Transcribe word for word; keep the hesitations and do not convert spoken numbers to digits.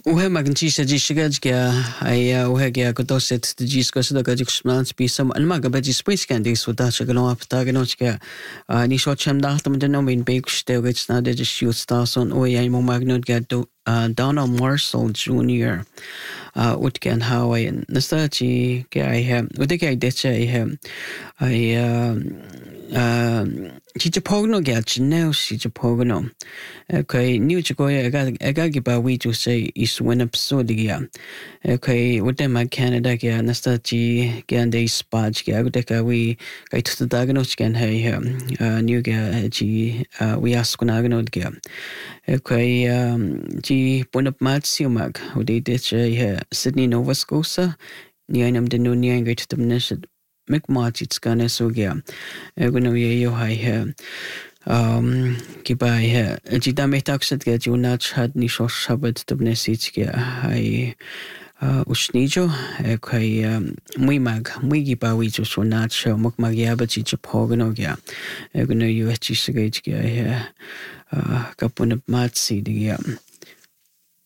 وهي ما كنتيش تجي شجاج كيا أي وهي كيا كتوسط تجيس كسر كجيك سمانس بيسم أنا ما قبل سبيس كان ديس ودا شغلهم أفتاقنوش كيا نيشوا شم داخل مدنو من بيكش تيوغيتش نادي جشيوت ستاسون ويا يمو ماغنود جاتو Donald Marshall Junior ut kan hawa nasta chi ke ai ha ude ke de che ai ha ai chi che pogno ge chinel si che pogno okay new che go ya ga ga gi ba we to say is when episode ya okay ude ma Canada ke nasta chi ke ande spaj ke ude ka we ga to da ga no chen hai ha new ge chi we ask na ga no ge okay chi punap mat siumag ude de che Sydney Nova Scotia ni ainam de no ni ainga to the nation McMarch it's gonna so yeah gonna ye yo hai ha um ki bai ha ji da me tak set ge ju na chat ni sho shabat to message ge hai usnijo kai mui mag mui gi ba wi ju so na cho mak mag ya ba chi po ga no ge gonna yo chi se ge ge ha kapun mat si de